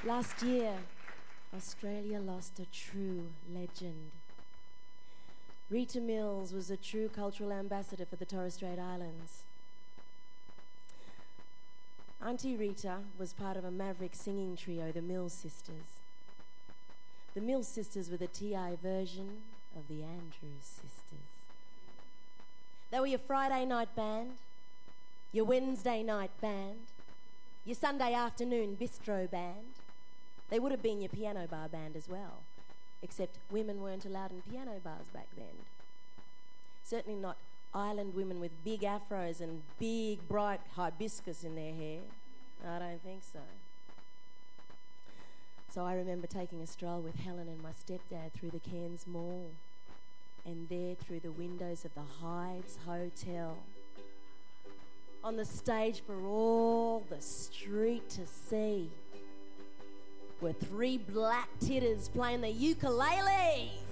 Last year, Australia lost a true legend. Rita Mills was a true cultural ambassador for the Torres Strait Islands. Auntie Rita was part of a maverick singing trio, the Mills Sisters. The Mills Sisters were the TI version of the Andrews Sisters. They were your Friday night band, your Wednesday night band, your Sunday afternoon bistro band. They would have been your piano bar band as well, except women weren't allowed in piano bars back then. Certainly not island women with big afros and big bright hibiscus in their hair. I don't think so. So I remember taking a stroll with Helen and my stepdad through the Cairns Mall, and there through the windows of the Hydes Hotel, on the stage for all the street to see, were three black titters playing the ukulele.